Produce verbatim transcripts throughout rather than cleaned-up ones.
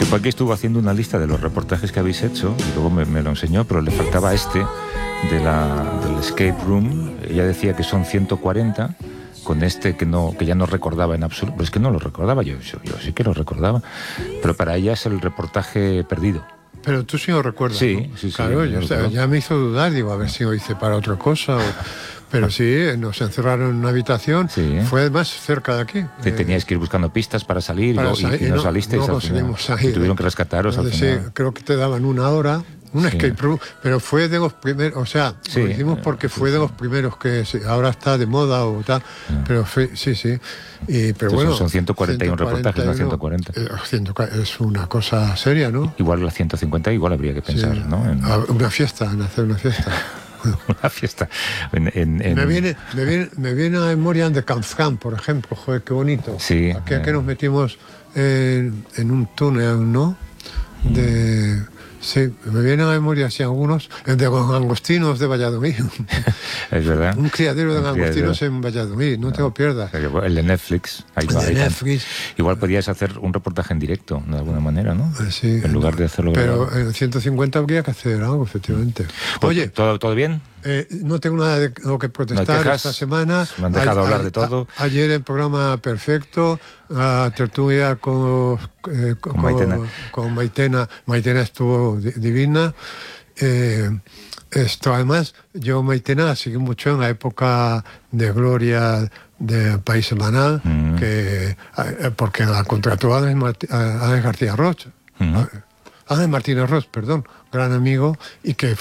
Después que estuvo haciendo una lista de los reportajes que habéis hecho, y luego me, me lo enseñó, pero le faltaba este, de la, del Escape Room. Ella decía que son ciento cuarenta, con este que no que ya no recordaba en absoluto. Pero es que no lo recordaba, yo, yo, yo sí que lo recordaba. Pero para ella es el reportaje perdido. Pero tú sí lo recuerdas, sí, ¿no? Sí, sí. Claro, yo, o sea, ya me hizo dudar, digo, a ver si lo hice para otra cosa. O... Pero sí, nos encerraron en una habitación, sí. Fue además cerca de aquí. Te, eh, teníais que ir buscando pistas para salir, para y, salir y, y no, no salisteis. No conseguimos salir. Tuvieron que rescataros al sí, final. Creo que te daban una hora, un sí. escape room, pero fue de los primeros, o sea, sí, lo hicimos porque fue de los primeros que sí, ahora está de moda o tal, sí. pero fue, sí, sí. Y, pero Entonces, bueno, son ciento cuarenta y uno reportajes, no ciento cuarenta. Es una cosa seria, ¿no? Igual las ciento cincuenta, igual habría que pensar, sí. ¿no? En... Una fiesta, en hacer una fiesta. Una fiesta. En, en, en... Me, viene, me, viene, me viene a memoria de Canfrán, por ejemplo, joder, qué bonito. Sí. Aquí eh... que nos metimos en, en un túnel, ¿no? De... Mm. Sí, me vienen a memoria así algunos, el de los langostinos de Valladolid. Es verdad. Un criadero de langostinos en Valladolid, no, no te lo pierdas. El de Netflix. Ahí el va, de ahí Netflix. Igual podrías hacer un reportaje en directo, de alguna manera, ¿no? Sí. En lugar de hacerlo Pero grabado. en ciento cincuenta habría que hacer algo, efectivamente. Pues, Oye, ¿todo, ¿todo bien? Eh, no tengo nada de lo que protestar ¿No esta semana. Me han dejado a, hablar a, de todo. A, ayer el programa perfecto, la tertulia con, eh, con, con Maitena. Con Maitena. Maitena estuvo divina. Eh, esto además, yo Maitena la seguí mucho en la época de gloria del País Semanal, mm. que, porque la contrató Ángel, Martí, Ángel García Rocha. Mm. Ángel Martínez Ross, perdón, gran amigo, y que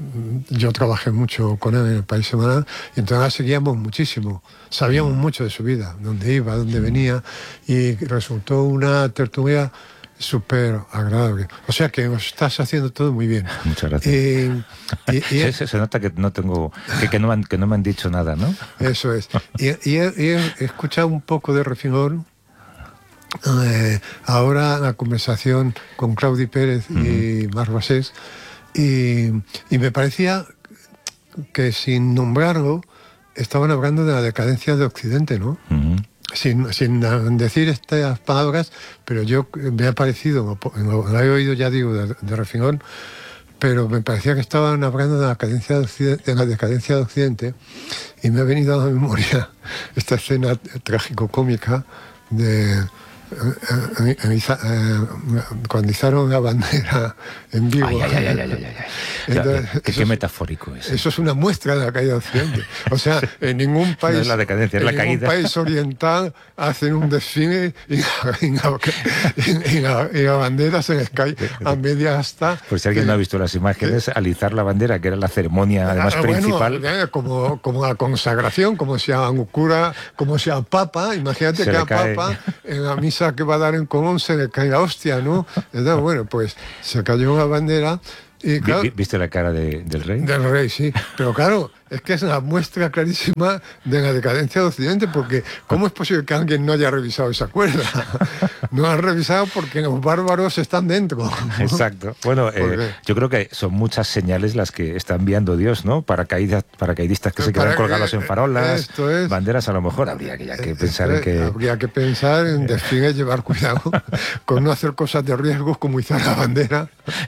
yo trabajé mucho con él en el País Semanal, y entonces la seguíamos muchísimo, sabíamos mucho de su vida, dónde iba, dónde venía, y resultó una tertulia súper agradable. O sea que os estás haciendo todo muy bien. Muchas gracias. Y, y, y se, se nota que no tengo, que, que, no me han, que no me han dicho nada, ¿no? Eso es. Y, y he, he escuchado un poco de Refinor. Eh, ahora la conversación con Claudi Pérez y uh-huh. Marc Basés, y, y me parecía que sin nombrarlo estaban hablando de la decadencia de Occidente, ¿no? Uh-huh. Sin, sin decir estas palabras, pero yo me ha parecido, lo he oído ya digo de, de Refinor, pero me parecía que estaban hablando de la decadencia de Occidente, de la decadencia de Occidente, y me ha venido a la memoria esta escena trágico-cómica de Eh, eh, eh, cuando izaron la bandera en Vigo. Ay, ay, ay, ay, ay, ay. Entonces, qué, qué es, metafórico es. Eso es una muestra de la caída de Occidente. O sea, en ningún país, no es la decadencia, es en la ningún caída. país oriental hacen un desfile y la, y la, y la, y la bandera se les cae a media asta. Pues si alguien no ha visto las imágenes, ¿sí? Alizar la bandera, que era la ceremonia además ah, principal. Bueno, como, como la consagración, como sea un cura, como sea papa, imagínate se que a papa en la misa que va a dar en Colón se le cae la hostia, ¿no? Entonces, bueno, pues se cayó una bandera y claro, ¿viste la cara de, del rey? Del rey, sí. Pero claro, es que es una muestra clarísima de la decadencia de Occidente, porque ¿cómo es posible que alguien no haya revisado esa cuerda? No han revisado porque los bárbaros están dentro, ¿no? Exacto. Bueno, eh, yo creo que son muchas señales las que está enviando Dios, ¿no? Paracaidistas, paracaidistas que se quedan colgados en farolas, es, banderas, a lo mejor habría que, ya que pensar en que... Habría que pensar en desfile, llevar cuidado con no hacer cosas de riesgos como izar la bandera.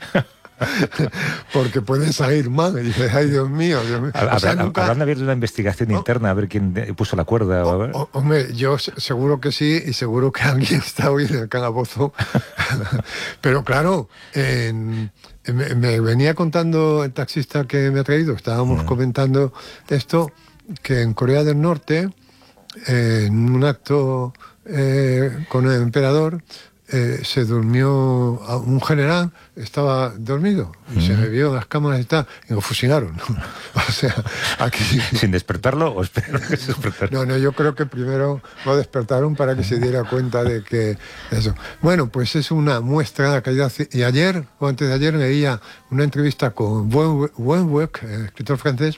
Porque pueden salir mal y dices, ay Dios mío, Dios mío. O sea, nunca... Habrán abierto una investigación ¿no? interna a ver quién puso la cuerda. O, o, hombre, yo seguro que sí, y seguro que alguien está hoy en el calabozo. Pero claro, en, me, me venía contando el taxista que me ha traído, estábamos mm. comentando esto, que en Corea del Norte, eh, en un acto eh, con el emperador, Eh, se durmió un general, estaba dormido y mm. se le vio en las cámaras y tal, y lo fusilaron. O sea, aquí... ¿Sin despertarlo o espero que se despertara? No, no, yo creo que primero lo despertaron para que se diera cuenta de que eso. Bueno, pues es una muestra de la calidad. Y ayer, o antes de ayer, leía una entrevista con Wenweg, el escritor francés,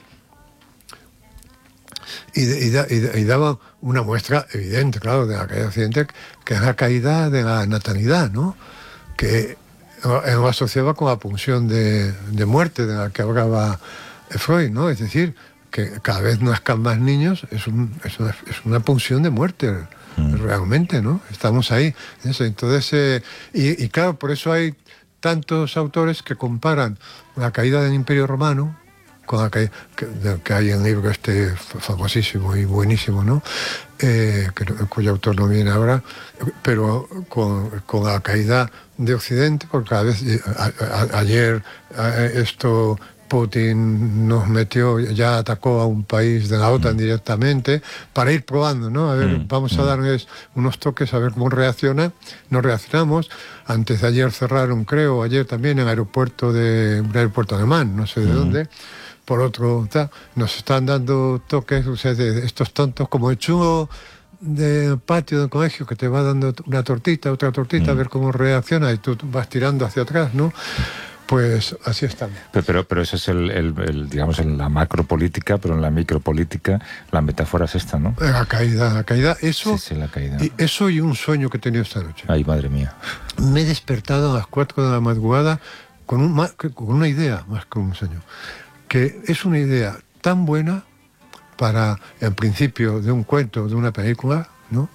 Y, y, y, y daba una muestra evidente, claro, de la caída de Occidente, que es la caída de la natalidad, ¿no? Que lo asociaba con la pulsión de, de muerte de la que hablaba Freud, ¿no? Es decir, que cada vez nazcan más niños, es, un, es, una, es una pulsión de muerte mm. realmente, ¿no? Estamos ahí. Eso, entonces, eh, y, y claro, por eso hay tantos autores que comparan la caída del Imperio Romano con la caída, que, que hay en el libro este famosísimo y buenísimo, ¿no? Eh, que, cuyo autor no viene ahora, pero con, con la caída de Occidente, porque cada vez, a, a, ayer a, esto... Putin nos metió, ya atacó a un país de la OTAN mm. directamente, para ir probando, ¿no? A ver, mm. vamos a darles unos toques a ver cómo reacciona. No reaccionamos. Antes de ayer cerraron, creo, ayer también en el aeropuerto de un aeropuerto alemán, no sé de mm. dónde. Por otro, ta, nos están dando toques, o sea, de estos tontos como el chungo del patio del colegio que te va dando una tortita, otra tortita, mm. a ver cómo reacciona y tú vas tirando hacia atrás, ¿no? Pues así estamos. Pero, pero, pero eso es el, el, el, digamos, en la macropolítica, pero en la micropolítica la metáfora es esta, ¿no? La caída, la caída, eso, sí, sí, la caída. Y eso y un sueño que he tenido esta noche. Ay, madre mía. Me he despertado a las cuatro de la madrugada con, un, con una idea, más que un sueño, que es una idea tan buena para el principio de un cuento, de una película, ¿no?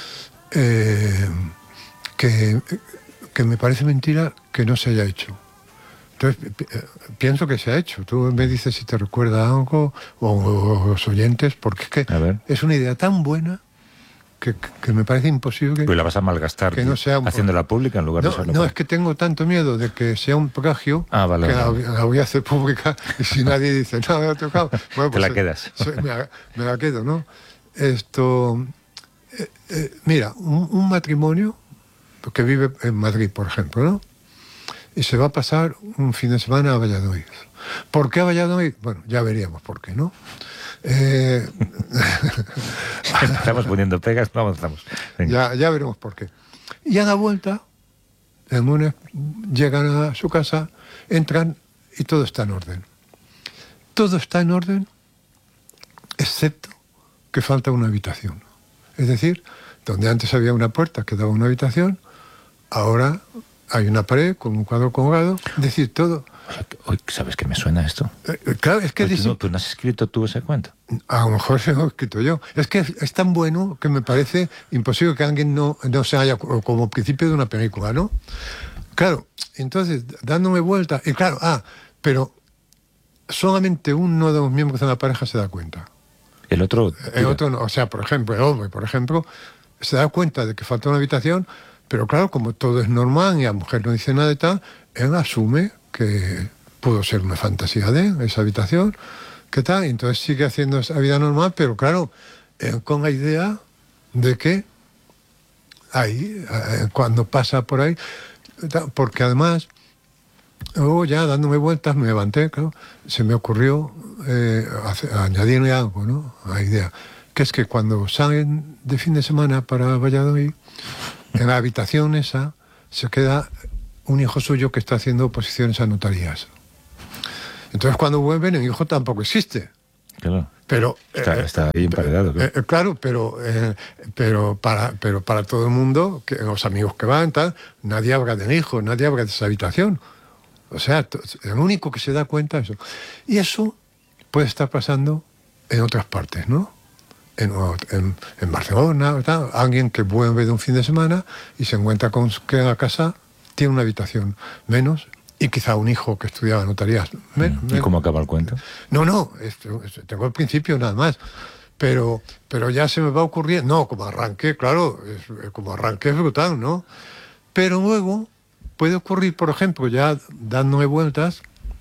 Eh, que, que me parece mentira que no se haya hecho. Entonces, pienso que se ha hecho. Tú me dices si te recuerda algo, o, o los oyentes, porque es que es una idea tan buena que, que me parece imposible. Pues la vas a malgastar que no sea un... haciéndola pública en lugar no, de hacerlo. No, es que tengo tanto miedo de que sea un plagio ah, vale, que vale. La, la voy a hacer pública y si nadie dice, no, me ha tocado. Bueno, pues te la quedas. Me la, me la quedo, ¿no? Esto. Eh, eh, mira, un, un matrimonio que vive en Madrid, por ejemplo, ¿no? Y se va a pasar un fin de semana a Valladolid. ¿Por qué a Valladolid? Bueno, ya veríamos por qué, ¿no? Eh... Estamos poniendo pegas, no avanzamos. Ya, ya veremos por qué. Y a la vuelta, el lunes llegan a su casa, entran y todo está en orden. Todo está en orden, excepto que falta una habitación. Es decir, donde antes había una puerta que daba una habitación, ahora hay una pared con un cuadro colgado, es decir, todo. Oye, ¿sabes qué me suena esto? Eh, claro, es que... Pues tú, no, ¿Tú no has escrito tú ese cuento? A lo mejor se lo he escrito yo. Es que es tan bueno que me parece imposible que alguien no, no se haya... Como principio de una película, ¿no? Claro, entonces, dándome vuelta... Y claro, ah, pero solamente uno de los miembros de la pareja se da cuenta. El otro... El otro no. O sea, por ejemplo, el hombre, por ejemplo, se da cuenta de que falta una habitación... Pero claro, como todo es normal y la mujer no dice nada y tal, él asume que pudo ser una fantasía de él, esa habitación, ¿qué tal? Y entonces sigue haciendo esa vida normal, pero claro, él con la idea de que ahí, cuando pasa por ahí, porque además, luego ya dándome vueltas, me levanté, claro, se me ocurrió eh, añadirle algo, ¿no? A la idea, que es que cuando salen de fin de semana para Valladolid, en la habitación esa se queda un hijo suyo que está haciendo oposiciones a notarías. Entonces cuando vuelven el hijo tampoco existe. Claro. Pero, está, eh, está ahí emparedado. Eh, eh, claro, pero, eh, pero, para, pero para todo el mundo, que, los amigos que van, tal, nadie habla del hijo, nadie habla de esa habitación. O sea, el único que se da cuenta es eso. Y eso puede estar pasando en otras partes, ¿no? En, en, en Barcelona, tal, alguien que vuelve de un fin de semana y se encuentra con que en la casa tiene una habitación menos y quizá un hijo que estudiaba notarías. Men, ¿Y men, cómo acaba el cuento? No, no, esto, esto, tengo el principio nada más, pero, pero ya se me va ocurriendo, no, como arranque, claro, es, como arranque es brutal, ¿no? Pero luego puede ocurrir, por ejemplo, ya dándome vueltas,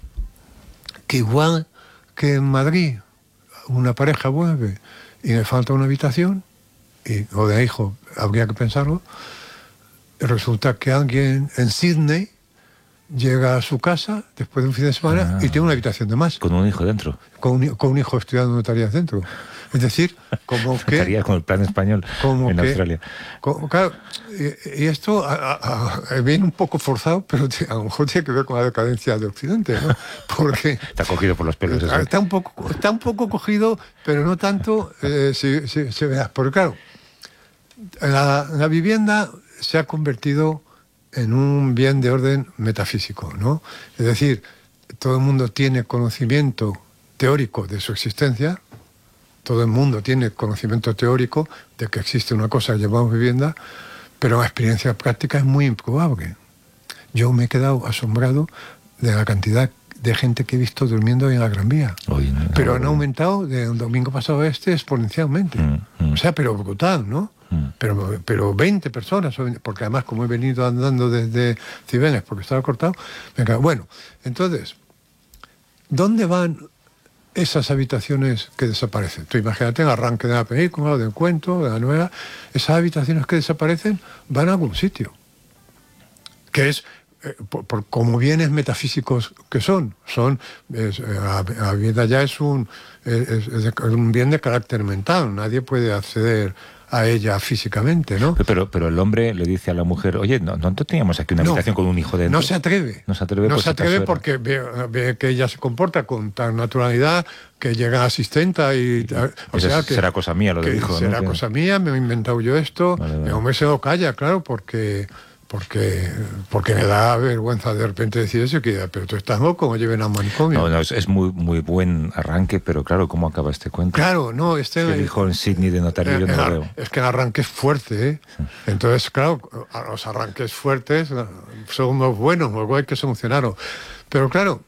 que igual que en Madrid una pareja vuelve y me falta una habitación, y, o de hijo, habría que pensarlo, resulta que alguien en Sydney llega a su casa después de un fin de semana ah, y tiene una habitación de más. ¿Con un hijo dentro? Con un, con un hijo estudiando notarías dentro. Es decir, como que... Notarías con el plan español como en que, Australia. Como, claro, y, y esto a, a, a, viene un poco forzado, pero te, a lo mejor tiene que ver con la decadencia de Occidente, ¿no? Porque... Está cogido por los pelos. Eso. Está un poco, está un poco cogido, pero no tanto, eh, si, si, si veas. Porque claro, la, la vivienda se ha convertido en un bien de orden metafísico, ¿no? Es decir, todo el mundo tiene conocimiento teórico de su existencia, todo el mundo tiene conocimiento teórico de que existe una cosa que llamamos vivienda, pero la experiencia práctica es muy improbable. Yo me he quedado asombrado de la cantidad de gente que he visto durmiendo en la Gran Vía. Oye, no, pero no, han no. aumentado de un domingo pasado a este exponencialmente. Mm, mm. O sea, pero brutal, ¿no? Mm. Pero, pero veinte personas, porque además como he venido andando desde Cibeles, porque estaba cortado, me quedo. Bueno, entonces, ¿dónde van esas habitaciones que desaparecen? Tú imagínate el arranque de la película, del cuento, de la novela, esas habitaciones que desaparecen van a algún sitio, que es, eh, por, por, como bienes metafísicos que son, son es, la, la vida ya es un, es, es de, un bien de carácter mental, nadie puede acceder a ella físicamente, ¿no? Pero, pero el hombre le dice a la mujer, oye, ¿no, no teníamos aquí una No, habitación con un hijo dentro? No se atreve. No se atreve, no por se si acaso atreve era. porque ve, ve que ella se comporta con tan naturalidad que llega asistenta y... O Esa sea, es- que, será cosa mía, lo que dijo, ¿no? será Que- cosa mía, me he inventado yo esto. Vale, vale. El hombre se lo calla, claro, porque... Porque, porque me da vergüenza de repente decir eso, que pero tú estás loco, me lleven a un manicomio. No, no, es, es muy, muy buen arranque, pero claro, ¿cómo acaba este cuento? Claro, no, este... Que dijo en Sydney de notario, yo no Eh, lo eh, veo. Es que el arranque es fuerte, ¿eh? Entonces, claro, a los arranques fuertes son los buenos, luego hay que solucionarlos. Pero claro,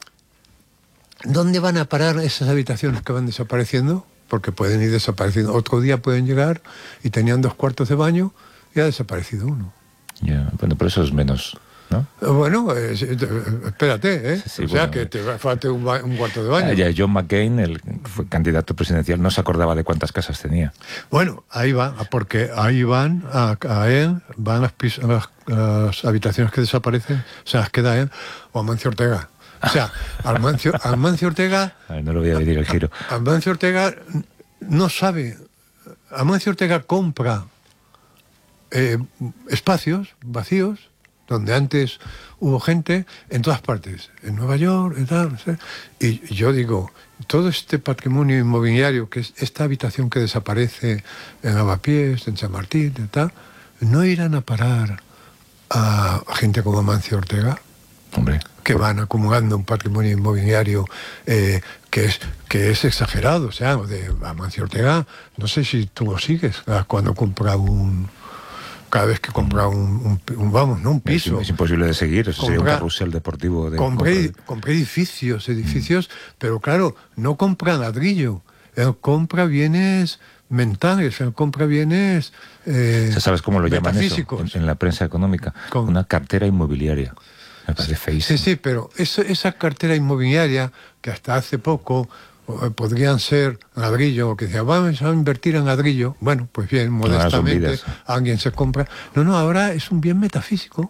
¿dónde van a parar esas habitaciones que van desapareciendo? Porque pueden ir desapareciendo. Otro día pueden llegar y tenían dos cuartos de baño y ha desaparecido uno. Ya, bueno, pero eso es menos, ¿no? Bueno, eh, espérate, ¿eh? Sí, sí, o sea, bueno, que eh. te falte un, ba- un cuarto de baño. Ah, ya, John McCain, el que fue candidato presidencial, no se acordaba de cuántas casas tenía. Bueno, ahí va, porque ahí van a, a él, van las, pis- a las, a las habitaciones que desaparecen, se las queda él o Amancio Ortega. O sea, Amancio, Amancio Ortega, A ver, no lo voy a venir el giro. Amancio Ortega no sabe, Amancio Ortega compra eh, espacios vacíos donde antes hubo gente en todas partes, en Nueva York, en tal, no sé. Y yo digo, todo este patrimonio inmobiliario, que es esta habitación que desaparece en Lavapiés, en Chamartín, y tal, no irán a parar a gente como Amancio Ortega, Hombre, que van acumulando un patrimonio inmobiliario eh, que es que es exagerado. O sea, de Amancio Ortega, no sé si tú lo sigues, cuando compra un... Cada vez que compra un, un, un vamos, ¿no? Un es, piso. es imposible de seguir, eso sería un Compra- carrusel deportivo. De Compré, compra. compré edificios, edificios, pero claro, no compra ladrillo, él compra bienes mentales, él compra bienes eh, ¿Sabes cómo lo llaman eso metafísicos. en, en la prensa económica? ¿Cómo? Una cartera inmobiliaria. Me parece feísimo. Sí, sí, pero eso, esa cartera inmobiliaria que hasta hace poco eh, podrían ser ladrillo, que decía, vamos a invertir en ladrillo. Bueno, pues bien, Ahora son modestamente vidas. alguien se compra. No, no, ahora es un bien metafísico.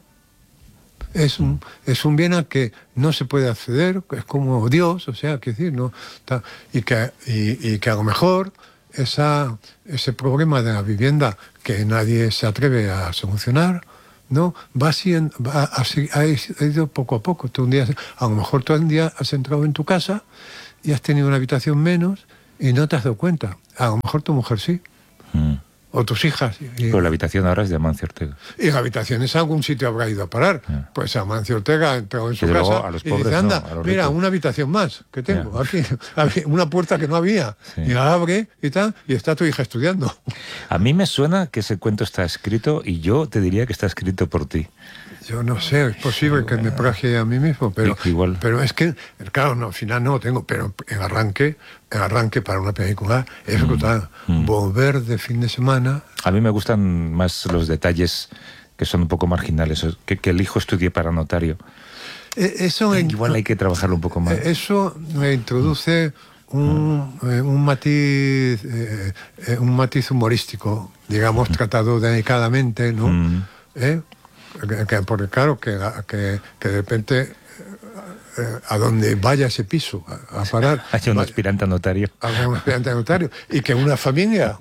Es un, es un bien al que no se puede acceder, es como Dios, o sea, que decir, no, ta- y, que, y, y que a lo mejor esa, ese problema de la vivienda que nadie se atreve a solucionar, ¿no? Va siendo, va a- ha ido poco a poco. Tú un día, a lo mejor tú un día has entrado en tu casa y has tenido una habitación menos y no te has dado cuenta. A lo mejor tu mujer sí, Mm. o tus hijas. Y, Pero la habitación ahora es de Amancio Ortega. y la habitación es a algún sitio habrá ido a parar. Ya. Pues Amancio Ortega ha entrado en su Desde casa luego, a los y pobres dice, anda, no, a los mira, ricos". una habitación más que tengo. Ya. Aquí, había una puerta que no había. Sí. Y la abre y tal, y está tu hija estudiando. A mí me suena que ese cuento está escrito y yo te diría que está escrito por ti. Yo no sé, es posible que me plagie a mí mismo, pero, Igual. pero es que, claro, no, al final no lo tengo, pero el arranque, el arranque para una película es brutal. Mm. Volver de fin de semana. A mí me gustan más los detalles que son un poco marginales, que, que el hijo estudie para notario. Eh, Eso en- Igual hay que trabajarlo un poco más. Eh, Eso me introduce un, eh, un matiz eh, eh, un matiz humorístico, digamos, tratado delicadamente, ¿no? Mm. ¿Eh? Que- que- porque claro, que, que, que de repente eh, a donde vaya ese piso a, a parar... Hay un va- aspirante a notario. habrá un aspirante a notario, y que una familia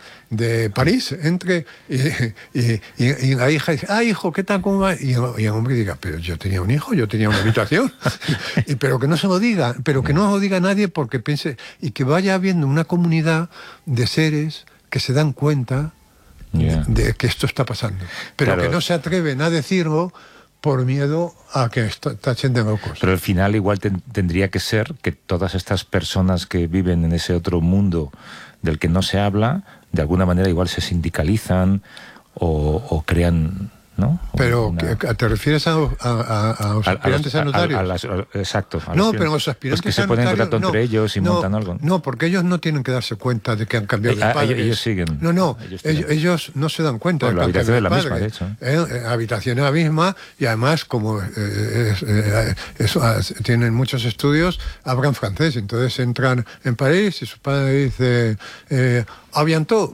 de París entre y, y, y- y la hija dice, ah, hijo, ¿qué tal? ¿Cómo va? Y, el- y el hombre diga, pero yo tenía un hijo, yo tenía una habitación, y, pero que no se lo diga, pero que no lo diga nadie porque piense, y que vaya habiendo una comunidad de seres que se dan cuenta Yeah. de, de que esto está pasando, pero Claro. que no se atreven a decirlo por miedo a que tachen de locos. Pero al final igual ten, tendría que ser que todas estas personas que viven en ese otro mundo del que no se habla, de alguna manera igual se sindicalizan o, o crean... ¿no? Pero, una... ¿te refieres a, a, a, a los aspirantes a, a, a notarios? A, a las, a, exacto. A no, pero los aspirantes pues que se a ponen notarios... en contacto entre no, ellos y no, montan algo. No, porque ellos no tienen que darse cuenta de que han cambiado eh, de padres. Ellos siguen. No, no, ellos, ellos, ellos no se dan cuenta bueno, de que la habitación han cambiado es la de misma, padres. de hecho. Eh, la habitación es la misma y además, como eh, es, eh, eso, tienen muchos estudios, hablan francés. Entonces entran en París y su padre dice eh, «Aviantó».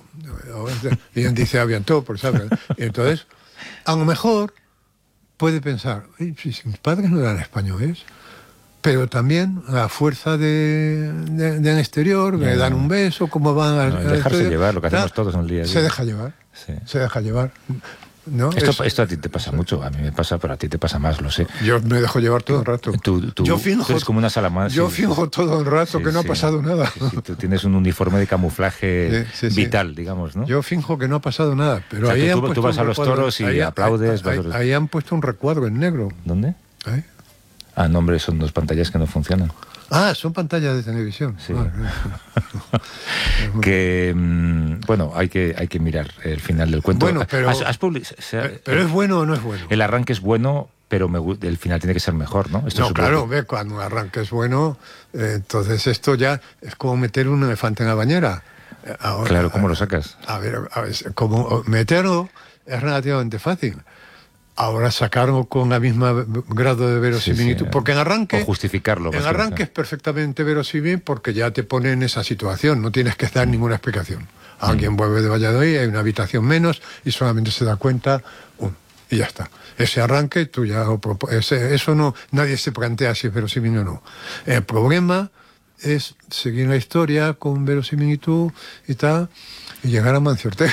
Y él dice «Aviantó», por saber. Y entonces, a lo mejor... puede pensar, si mis padres no eran españoles, pero también a fuerza de, de, del exterior, me dan un beso, cómo van a... No, dejarse llevar, lo que hacemos todos en el día a día. Se deja llevar, sí. se deja llevar. ¿No? Esto, es, esto a ti te pasa mucho, a mí me pasa, pero a ti te pasa más, lo sé. Yo me dejo llevar todo el rato. Tú, tú, yo finjo, tú eres como una salamandra. Yo sí, finjo todo el rato sí, que no sí, ha pasado nada. Sí, sí, tú tienes un uniforme de camuflaje sí, sí, vital, sí. digamos, ¿no? Yo finjo que no ha pasado nada, pero o sea, ahí tú, han tú vas a los recuadro, toros y ahí, aplaudes. Ahí, ahí, ahí han puesto un recuadro en negro. ¿Dónde? ¿Eh? Ah, no, hombre, son dos pantallas que no funcionan. Ah, son pantallas de televisión. Sí. Ah, que, bueno, hay que, hay que mirar el final del cuento. Bueno, pero, ¿Has, has public... pero es bueno o no es bueno. El arranque es bueno, pero me, el final tiene que ser mejor, ¿no? Esto no, es claro, ve, cuando un arranque es bueno, eh, entonces esto ya es como meter un elefante en la bañera. Ahora, claro, ¿cómo lo sacas? A ver, a ver, como meterlo es relativamente fácil. Ahora sacarlo con la misma grado de verosimilitud, sí, sí, porque en arranque... O justificarlo. En arranque es perfectamente verosímil porque ya te pone en esa situación, no tienes que dar ninguna explicación. Alguien mm. vuelve de Valladolid, hay una habitación menos y solamente se da cuenta, um, y ya está. Ese arranque, tú ya lo propones. Eso no, nadie se plantea si es verosímil o no. El problema es seguir la historia con verosimilitud y tal, y llegar a Mancio Ortega.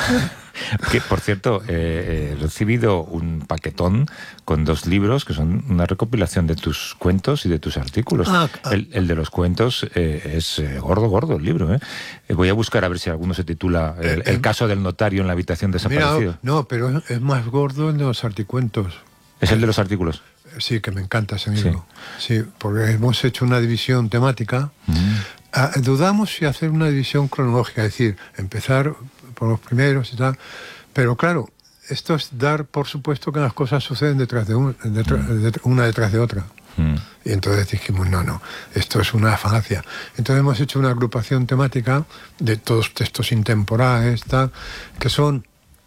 Que, por cierto, eh, he recibido un paquetón con dos libros que son una recopilación de tus cuentos y de tus artículos. Ah, ah. El, el de los cuentos eh, es eh, gordo, gordo el libro. ¿eh? Voy a buscar a ver si alguno se titula El, eh, el caso del notario en la habitación desaparecido. Mira, no, pero es, es más gordo el de los articuentos. ¿Es el de los artículos? Sí, que me encanta ese libro. Sí, sí, porque hemos hecho una división temática. Mm. Ah, dudamos si hacer una división cronológica, es decir, empezar por los primeros y tal, pero claro, esto es dar por supuesto que las cosas suceden detrás de, un, detrás, mm. de una detrás de otra. Mm. Y entonces dijimos, no, no, esto es una falacia. Entonces hemos hecho una agrupación temática de todos textos intemporales, tal, que son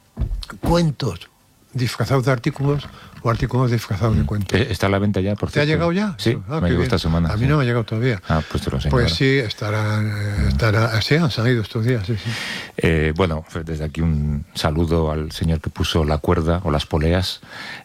cuentos disfrazados de artículos o artículos disfrazados de cuentos. ¿Está a la venta ya, por cierto? ¿Te ha llegado ya? Sí, ah, me llegó esta semana. A mí sí. no me ha llegado todavía. Ah, pues te lo enseño. Pues ahora. sí, estará, estará, sí, han salido estos días, sí, sí. Eh, bueno, desde aquí un saludo al señor que puso la cuerda o las poleas,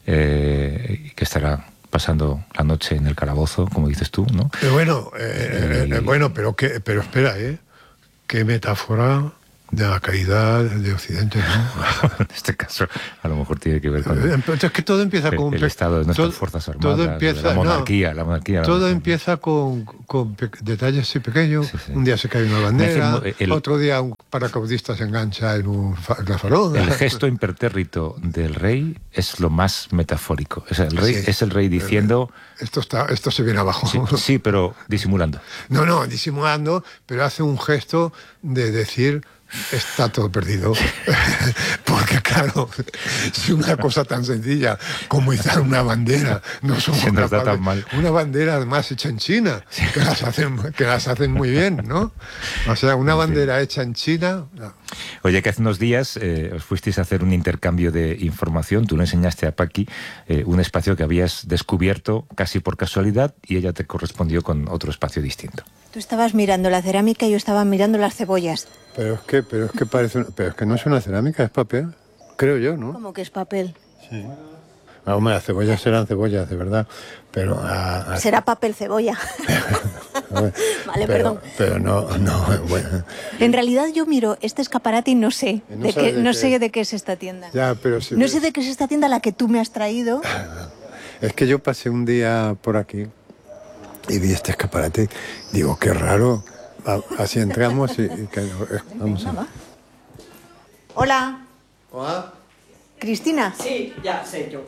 eh, que estará pasando la noche en el calabozo, como dices tú, ¿no? Pero bueno, eh, eh, bueno, pero que, pero espera, ¿eh? Qué metáfora de la caída de Occidente, ¿no? En este caso, a lo mejor tiene que ver con el, es que todo empieza con el, el estado de nuestras todo, fuerzas armadas, todo empieza, la monarquía, no, la monarquía. Todo la empieza con, con detalles así pequeños. Sí, sí. Un día se cae una bandera, el, otro día un paracaudista se engancha en un farol. El gesto impertérrito del rey es lo más metafórico. O sea, el rey sí, es el rey diciendo... Esto, está, esto se viene abajo. Sí, sí, pero disimulando. No, no, disimulando, pero hace un gesto de decir... Está todo perdido. Porque claro, si una cosa tan sencilla como izar una bandera no somos se nos capaces, da tan mal. Una bandera además hecha en China, sí. que, las hacen, que las hacen muy bien, ¿no? O sea, una bandera sí. hecha en China... No. Oye, que hace unos días eh, os fuisteis a hacer un intercambio de información. Tú le enseñaste a Paqui eh, un espacio que habías descubierto casi por casualidad y ella te correspondió con otro espacio distinto. Tú estabas mirando la cerámica y yo estaba mirando las cebollas. Pero es que, pero es que parece, una, pero es que no es una cerámica, es papel, creo yo, ¿no? ¿Cómo que es papel? Sí. Ah, hombre, las cebollas serán cebollas, de verdad, pero... A, a... Será papel cebolla. Ver, vale, pero, perdón. Pero no, no, bueno. En realidad yo miro este escaparate y no sé, no, de qué, de no qué... sé de qué es esta tienda. Ya, pero si no ves... sé de qué es esta tienda a la que tú me has traído. Es que yo pasé un día por aquí y vi este escaparate, digo, qué raro. Así entramos y... y que, vamos a... Hola. Hola. Cristina. Sí, ya sé yo.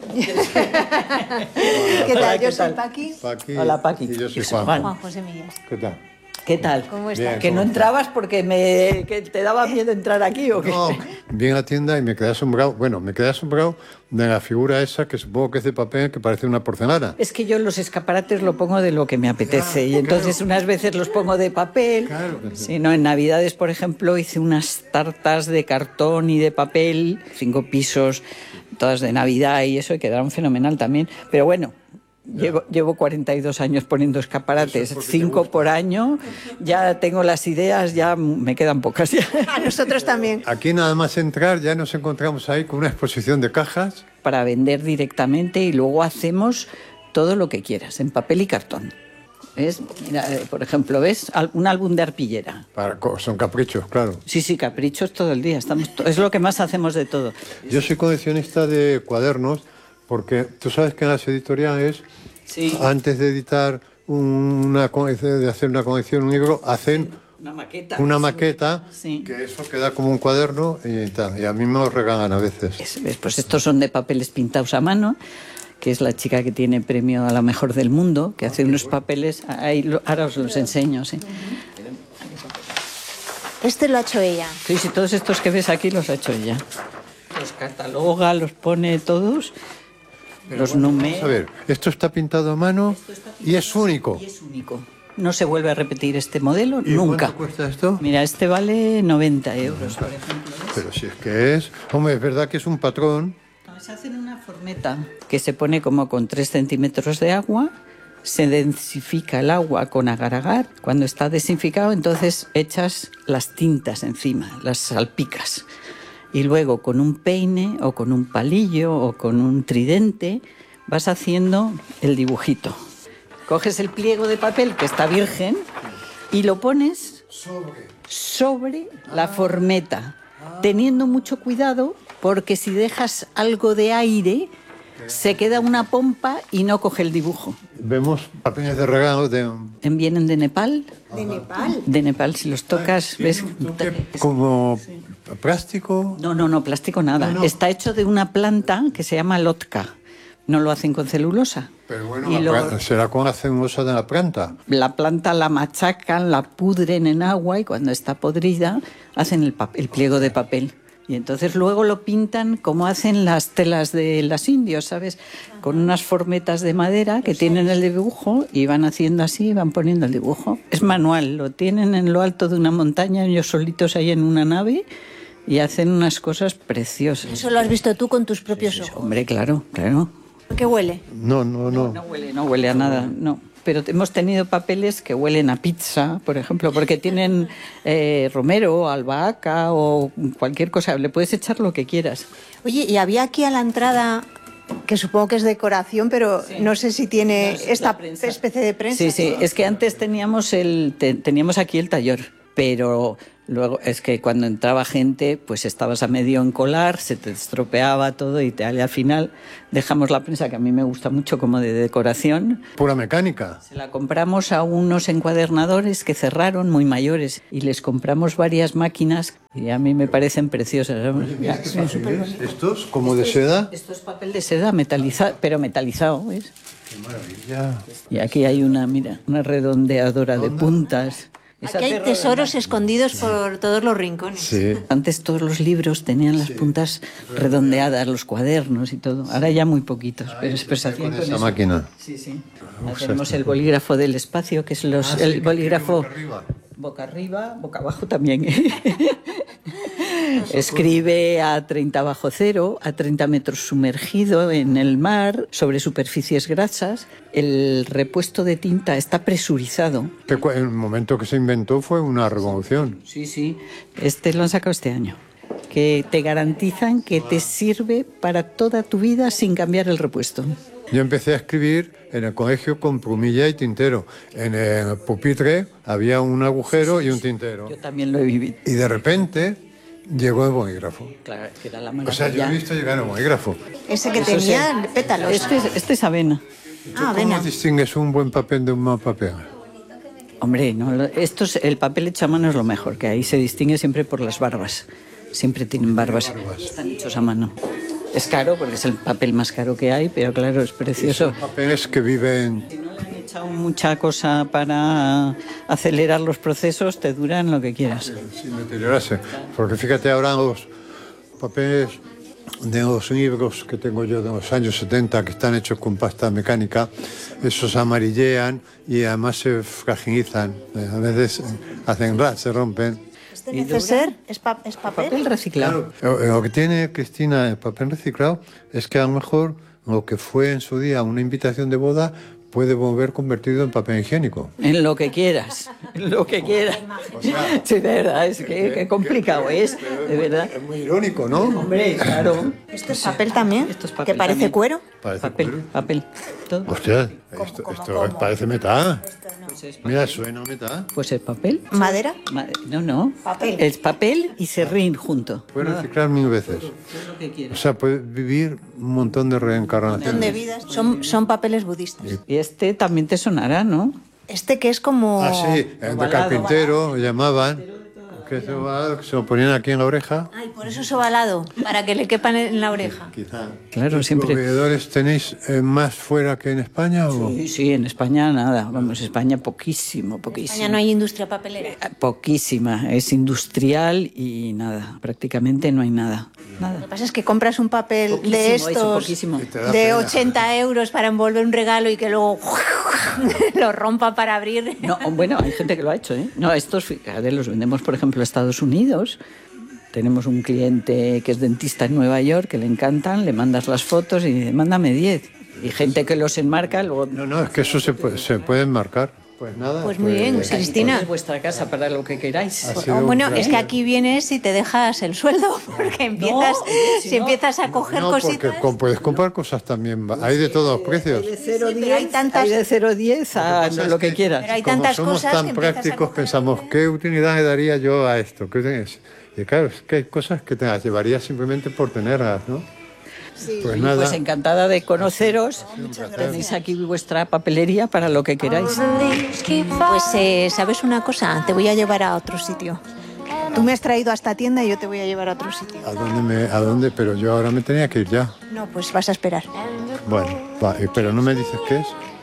¿Qué tal? Yo soy Paqui. Paqui. Hola, Paqui. Y yo soy Y soy Juan. Juan José Millas. ¿Qué tal? ¿Qué tal? ¿Cómo estás? ¿Que no entrabas porque me, que te daba miedo entrar aquí o qué? No, vi en la tienda y me quedé asombrado. Bueno, me quedé asombrado de la figura esa que supongo que es de papel, que parece una porcelana. Es que yo los escaparates lo pongo de lo que me apetece y entonces unas veces los pongo de papel. Claro. Si no, en Navidades, por ejemplo, hice unas tartas de cartón y de papel, cinco pisos, todas de Navidad y eso, y quedaron fenomenal también. Pero bueno, llevo, llevo cuarenta y dos años poniendo escaparates, cinco por año, ya tengo las ideas, ya me quedan pocas ya. A nosotros también. Aquí nada más entrar ya nos encontramos ahí con una exposición de cajas. Para vender directamente y luego hacemos todo lo que quieras, en papel y cartón. ¿Ves? Mira, eh, por ejemplo, ¿ves? Al- Un álbum de arpillera. Para, son caprichos, claro. Sí, sí, caprichos todo el día. Estamos to- es lo que más hacemos de todo. Yo soy coleccionista de cuadernos porque tú sabes que en las editoriales, Sí. antes de editar una colección, de hacer una colección, un libro, hacen Una maqueta. una maqueta, Sí. que eso queda como un cuaderno y tal. Y a mí me lo regalan a veces. Es- ves, Pues estos son de papeles pintados a mano, que es la chica que tiene premio a la mejor del mundo, que hace unos papeles. Ahí lo- ahora os los enseño, sí. Este lo ha hecho ella. Sí, sí, todos estos que ves aquí los ha hecho ella. Los cataloga, los pone todos, los numera. Vamos a ver, esto está pintado a mano y es único. Y es único. No se vuelve a repetir este modelo ¿Y nunca. cuánto cuesta esto? Mira, este vale noventa euros, por ejemplo. Pero si es que es... Hombre, es verdad que es un patrón. No, se hace en una formeta que se pone como con tres centímetros de agua, se densifica el agua con agar-agar. Cuando está desinficado, entonces echas las tintas encima, las salpicas. Y luego con un peine o con un palillo o con un tridente vas haciendo el dibujito. Coges el pliego de papel que está virgen y lo pones sobre la formeta, teniendo mucho cuidado porque si dejas algo de aire se queda una pompa y no coge el dibujo. Vemos papeles de regalo de... Vienen de Nepal. De Nepal. De Nepal, si los tocas, ves... Como plástico. No, no, no, plástico nada. No, no. Está hecho de una planta que se llama lotka. No lo hacen con celulosa. Pero bueno, Y la lo- planta- será con la celulosa de la planta. La planta la machacan, la pudren en agua y cuando está podrida hacen el, pap- el pliego de papel. Y entonces luego lo pintan como hacen las telas de los indios, ¿sabes? Con unas formetas de madera que tienen el dibujo y van haciendo así, van poniendo el dibujo. Es manual, lo tienen en lo alto de una montaña, ellos solitos ahí en una nave y hacen unas cosas preciosas. Eso lo has visto tú con tus propios ojos. Hombre, claro, claro. ¿Qué huele? No, no, no. No huele, no huele a nada, no. Pero hemos tenido papeles que huelen a pizza, por ejemplo, porque tienen eh, romero, albahaca o cualquier cosa. Le puedes echar lo que quieras. Oye, y había aquí a la entrada, que supongo que es decoración, pero no sé si tiene No, es esta la prensa. especie de prensa. Sí, sí. Es que antes teníamos el te- teníamos aquí el taller, pero luego es que cuando entraba gente, pues estabas a medio encolar, se te estropeaba todo y te, al final dejamos la prensa, que a mí me gusta mucho como de decoración. Pura mecánica. Se la compramos a unos encuadernadores que cerraron, muy mayores, y les compramos varias máquinas y a mí me parecen preciosas. Ya, sí. Estos, como de seda. Esto es papel de seda metalizado, pero metalizado, ¿ves? Qué maravilla. Y aquí hay una, mira, una redondeadora de puntas. Esa Aquí hay terra- tesoros escondidos por todos los rincones. Sí. Antes todos los libros tenían las puntas redondeadas, los cuadernos y todo. Ahora ya muy poquitos, pero pero se hacían Con con esa eso. máquina. Sí, sí. Tenemos el bolígrafo del espacio, que es los, el bolígrafo boca arriba. boca arriba, boca abajo también. Escribe a treinta bajo cero, a treinta metros sumergido en el mar, sobre superficies grasas. El repuesto de tinta está presurizado. Que cu- el momento que se inventó fue una revolución. Sí, sí. Este lo han sacado este año. Que te garantizan que te sirve para toda tu vida sin cambiar el repuesto. Yo empecé a escribir en el colegio con plumilla y tintero. En el pupitre había un agujero y un tintero. Yo también lo he vivido. Y de repente llegó el bolígrafo. Claro, que era la O sea, yo he maravilla. visto llegar el bolígrafo. Ese que Eso sí. tenía pétalos. Este es, este es avena. Ah, ¿Cómo avena. distingues un buen papel de un mal papel? Hombre, no, lo- esto es- el papel hecho a mano es lo mejor, que ahí se distingue siempre por las barbas. Siempre tienen barbas. Están hechos a mano. Es caro porque es el papel más caro que hay, pero claro, es precioso. Son papeles que viven... Si no le han echado mucha cosa para acelerar los procesos, te duran lo que quieras. sin deteriorarse. Porque fíjate ahora los papeles de los libros que tengo yo de los años setenta, que están hechos con pasta mecánica, esos amarillean y además se fragilizan. A veces hacen ras, se rompen. ¿Este neceser es, pa es papel? Papel reciclado. Claro, lo, lo que tiene, Cristina, el papel reciclado es que a lo mejor lo que fue en su día una invitación de boda puede volver convertido en papel higiénico. En lo que quieras, en lo que quieras. Sí, de verdad, es que, que complicado es, de verdad. Es muy irónico, ¿no? Hombre, claro. ¿Esto es papel también? Esto es papel ¿Que parece también. cuero? Parece Papel, cuero. papel, todo. Hostia, esto, ¿Cómo, esto cómo? parece metal. Pues es, Mira, suena metal. pues es papel. ¿Madera? Ma- No, no. Papel. Es papel y serrín junto. Puede reciclar mil veces. Lo que O quieras. sea, puede vivir un montón de Son de reencarnaciones. vidas. Son, son papeles budistas. Y este también te sonará, ¿no? Este que es como... Ah, sí, el de Ovalado. carpintero, le llamaban. Que se, ovalado, que se lo ponían aquí en la oreja. Ay, por eso es ovalado, para que le quepan en la oreja. Quizá. Claro, ¿Los siempre. proveedores tenéis eh, más fuera que en España? O? Sí, sí, en España nada. Vamos, España poquísimo, En poquísimo. España no hay industria papelera. Eh, Poquísima. Es industrial y nada. Prácticamente no hay nada. Lo Nada. que pasa es que compras un papel Poquísimo, de eso, estos poquísimo. Y te da de pena. ochenta euros para envolver un regalo y que luego lo rompa para abrir. No, bueno, hay gente que lo ha hecho, ¿eh? No, estos, fíjate, los vendemos, por ejemplo, a Estados Unidos. Tenemos un cliente que es dentista en Nueva York, que le encantan, le mandas las fotos y dice, mándame diez. Y gente que los enmarca, luego... No, no, es que eso se puede, se puede enmarcar. Pues nada. Pues muy bien, pues, sí. Cristina. Es vuestra casa para lo que queráis. Ha Oh, sido un bueno, placer. es que aquí vienes y te dejas el sueldo, porque empiezas, oye, si si no- empiezas a coger No, porque cositas. com- puedes comprar cosas también. Hay de todos los precios. De cero a Sí, pero hay diez, tantas- hay de cero a diez a pasa es lo que que- quieras. Pero hay Como tantas somos cosas tan que empiezas a prácticos, coger pensamos, ¿qué utilidad le daría yo a esto? ¿Qué utilidad? Y claro, es que hay cosas que te las llevarírías simplemente por tenerlas, ¿no? Pues nada. Pues encantada de conoceros. Tenéis aquí vuestra papelería para lo que queráis. Pues eh, sabes una cosa, te voy a llevar a otro sitio. Tú me has traído a esta tienda y yo te voy a llevar a otro sitio. ¿A dónde me, a dónde? Pero yo ahora me tenía que ir ya. No, pues vas a esperar. Bueno, va, eh, pero no me dices qué es.